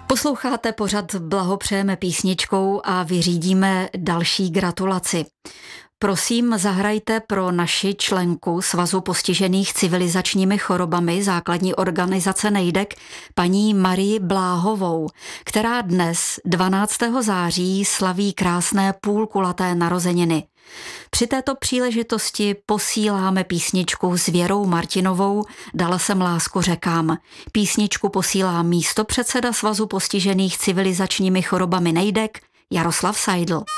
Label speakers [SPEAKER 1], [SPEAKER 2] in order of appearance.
[SPEAKER 1] Posloucháte pořad Blahopřejeme písničkou a vyřídíme další gratulaci. Prosím, zahrajte pro naši členku Svazu postižených civilizačními chorobami základní organizace Nejdek paní Marii Bláhovou, která dnes 12. září slaví krásné půlkulaté narozeniny. Při této příležitosti posíláme písničku s Věrou Martinovou Dala jsem lásku řekám. Písničku posílá místopředseda Svazu postižených civilizačními chorobami Nejdek Jaroslav Seidl.